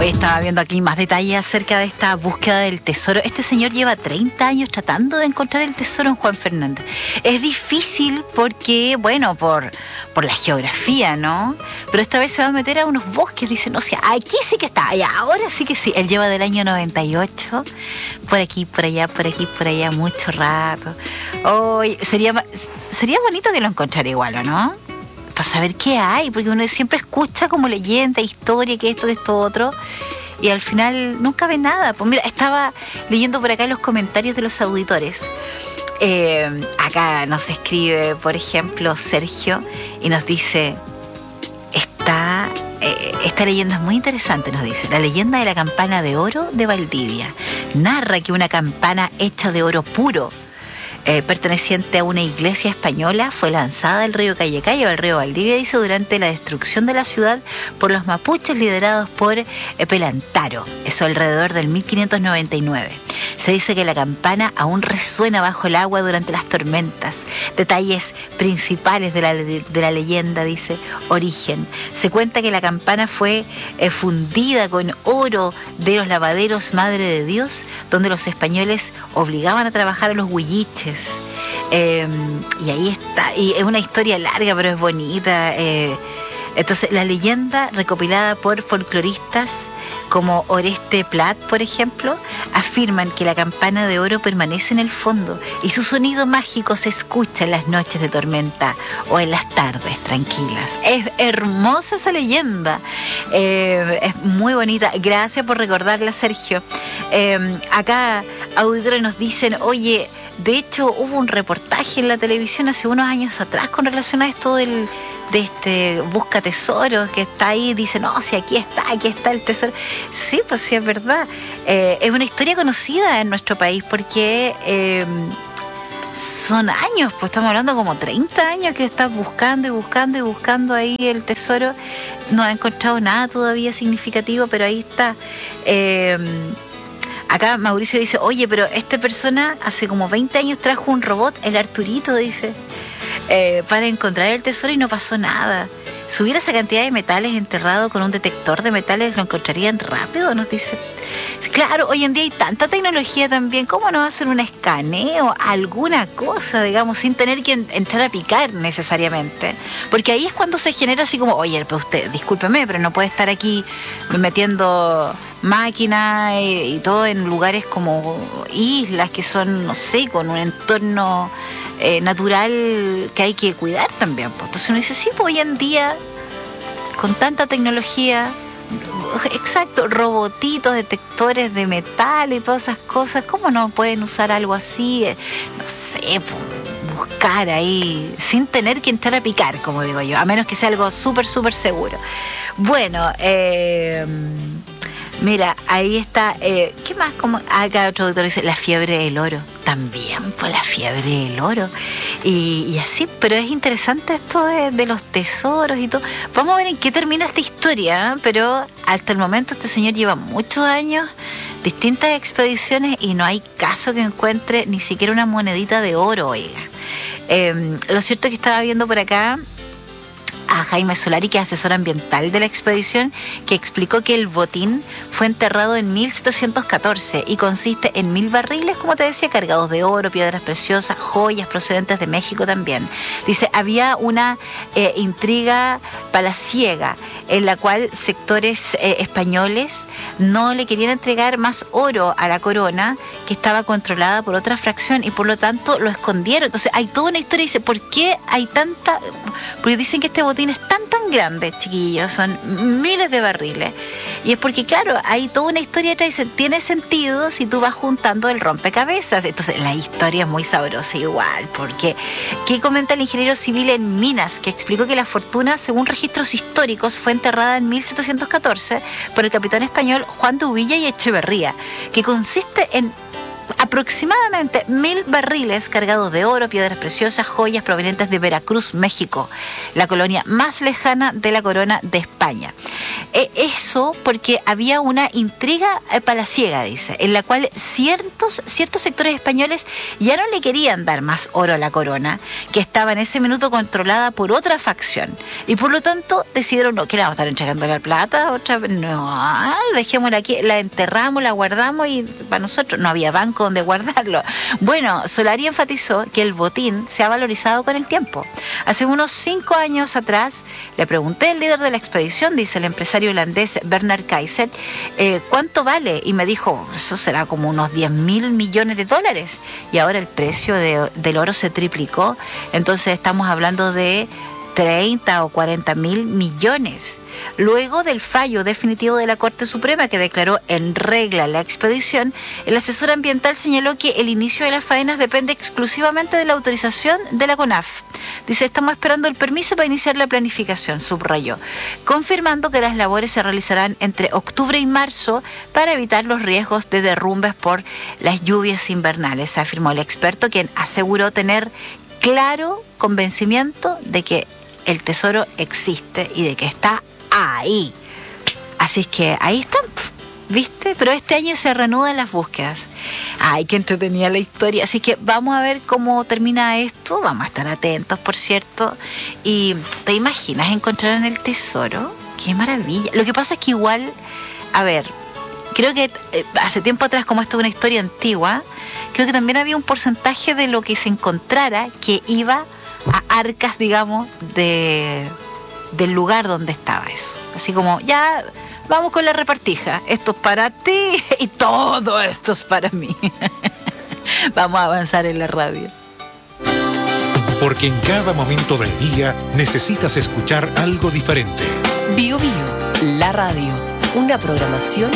Hoy estaba viendo aquí más detalles acerca de esta búsqueda del tesoro. Este señor lleva 30 años tratando de encontrar el tesoro en Juan Fernández. Es difícil porque, bueno, por la geografía, ¿no? Pero esta vez se va a meter a unos bosques. Dice, no sé, aquí sí que está, y ahora sí que sí. Él lleva del año 98, por aquí, por allá, por aquí, por allá, mucho rato. Hoy sería bonito que lo encontrara igual, ¿o no? Para saber qué hay, porque uno siempre escucha como leyenda, historia, que esto otro, y al final nunca ve nada. Pues mira, estaba leyendo por acá los comentarios de los auditores. Acá nos escribe, por ejemplo, Sergio, y nos dice, esta leyenda es muy interesante, nos dice, la leyenda de la campana de oro de Valdivia. Narra que una campana hecha de oro puro, perteneciente a una iglesia española, fue lanzada al río Cayecayo, al río Valdivia, dice, durante la destrucción de la ciudad por los mapuches liderados por Pelantaro, eso alrededor del 1599. Se dice que la campana aún resuena bajo el agua durante las tormentas. Detalles principales de la leyenda, dice, origen. Se cuenta que la campana fue fundida con oro de los lavaderos Madre de Dios, donde los españoles obligaban a trabajar a los huilliches. Y ahí está. Y es una historia larga, pero es bonita. Entonces, la leyenda, recopilada por folcloristas como Oreste Plat, por ejemplo, afirman que la campana de oro permanece en el fondo y su sonido mágico se escucha en las noches de tormenta o en las tardes tranquilas. Es hermosa esa leyenda, es muy bonita. Gracias por recordarla, Sergio. Acá auditores nos dicen, oye, de hecho hubo un reportaje en la televisión hace unos años atrás con relación a esto de este busca tesoros que está ahí. Dice, no, si aquí está el tesoro. Sí, pues sí, es verdad. Es una historia conocida en nuestro país porque son años, pues estamos hablando como 30 años que estás buscando y buscando y buscando ahí el tesoro. No ha encontrado nada todavía significativo, pero ahí está. Acá Mauricio dice, oye, pero esta persona hace como 20 años trajo un robot, el Arturito, dice, para encontrar el tesoro y no pasó nada. Si hubiera esa cantidad de metales enterrado con un detector de metales, ¿lo encontrarían rápido?, nos dice. Claro, hoy en día hay tanta tecnología también. ¿Cómo no hacer un escaneo, alguna cosa, digamos, sin tener que entrar a picar necesariamente? Porque ahí es cuando se genera así como, oye, pero usted, discúlpeme, pero no puede estar aquí metiendo máquinas y todo en lugares como islas que son, no sé, con un entorno natural que hay que cuidar también. Pues. Entonces uno dice, sí, pues hoy en día, con tanta tecnología, exacto, robotitos, detectores de metal y todas esas cosas, ¿cómo no pueden usar algo así? No sé, pues, buscar ahí, sin tener que entrar a picar, como digo yo, a menos que sea algo súper, súper seguro. Bueno, mira, ahí está. ¿Qué más? Acá otro doctor dice, la fiebre del oro. También, pues la fiebre del oro. Y así, pero es interesante esto de los tesoros y todo. Vamos a ver en qué termina esta historia, ¿eh? Pero hasta el momento este señor lleva muchos años, distintas expediciones, y no hay caso que encuentre ni siquiera una monedita de oro, oiga. Lo cierto es que estaba viendo por acá a Jaime Solari, que es asesor ambiental de la expedición, que explicó que el botín fue enterrado en 1714 y consiste en 1000 barriles, como te decía, cargados de oro, piedras preciosas, joyas procedentes de México también. Dice, había una intriga palaciega en la cual sectores españoles no le querían entregar más oro a la corona, que estaba controlada por otra fracción, y por lo tanto lo escondieron. Entonces hay toda una historia y dice, ¿por qué hay tanta? Porque dicen que este botín es tan grande, chiquillos, son miles de barriles, y es porque, claro, hay toda una historia atrás y tiene sentido si tú vas juntando el rompecabezas. Entonces la historia es muy sabrosa igual, porque ¿qué comenta el ingeniero civil en Minas? Que explicó que la fortuna, según registros históricos, fue enterrada en 1714 por el capitán español Juan de Uvilla y Echeverría, que consiste en aproximadamente 1.000 barriles cargados de oro, piedras preciosas, joyas provenientes de Veracruz, México, la colonia más lejana de la corona de España. Eso porque había una intriga palaciega, dice, en la cual ciertos sectores españoles ya no le querían dar más oro a la corona, que estaba en ese minuto controlada por otra facción. Y por lo tanto decidieron, no, que le vamos a estar entregando la plata, otra vez, no, dejémosla aquí, la enterramos, la guardamos y para nosotros no había banco donde guardarlo. Bueno, Solari enfatizó que el botín se ha valorizado con el tiempo. Hace unos 5 años atrás le pregunté al líder de la expedición, dice el empresario holandés Bernard Kaiser, ¿cuánto vale? Y me dijo, eso será como unos 10.000 millones de dólares. Y ahora el precio del oro se triplicó. Entonces estamos hablando de 30 o 40 mil millones. Luego del fallo definitivo de la Corte Suprema que declaró en regla la expedición, el asesor ambiental señaló que el inicio de las faenas depende exclusivamente de la autorización de la CONAF. Dice, estamos esperando el permiso para iniciar la planificación, subrayó, confirmando que las labores se realizarán entre octubre y marzo para evitar los riesgos de derrumbes por las lluvias invernales, afirmó el experto, quien aseguró tener claro convencimiento de que el tesoro existe y de que está ahí. Así es que ahí están, ¿viste? Pero este año se reanudan las búsquedas. Ay, qué entretenida la historia. Así que vamos a ver cómo termina esto. Vamos a estar atentos, por cierto. Y ¿te imaginas encontrar en el tesoro? ¡Qué maravilla! Lo que pasa es que igual, a ver, creo que hace tiempo atrás, como esto es una historia antigua, creo que también había un porcentaje de lo que se encontrara que iba a arcas, digamos, del lugar donde estaba eso. Así como, ya, vamos con la repartija. Esto es para ti y todo esto es para mí. Vamos a avanzar en la radio. Porque en cada momento del día necesitas escuchar algo diferente. Bio Bio, la radio. Una programación